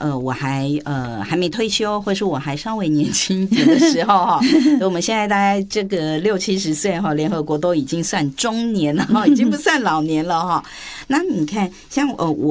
我还没退休，或是我还稍微年轻一点的时候哈，我们现在大概这个60-70岁哈，联合国都已经算中年了哈，已经不算老年了哈。那你看，像我